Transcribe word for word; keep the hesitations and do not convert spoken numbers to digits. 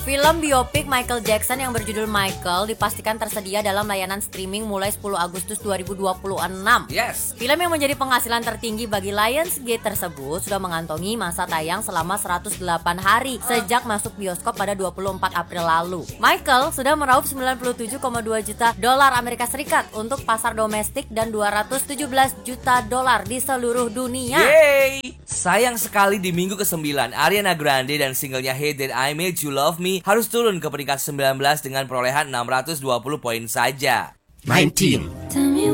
Film biopik Michael Jackson yang berjudul Michael dipastikan tersedia dalam layanan streaming mulai sepuluh Agustus dua ribu dua puluh enam. Yes. Film yang menjadi penghasilan tertinggi bagi Lionsgate tersebut sudah mengantongi masa tayang selama seratus delapan hari sejak masuk bioskop pada dua puluh empat April lalu. Michael sudah meraup sembilan puluh tujuh koma dua juta dolar Amerika Serikat untuk pasar domestik dan dua ratus tujuh belas juta dolar di seluruh dunia. Yeay! Sayang sekali di minggu kesembilan, Ariana Grande dan singlenya Hey That I Made You Love Me harus turun ke peringkat sembilan belas dengan perolehan enam ratus dua puluh poin saja. nineteen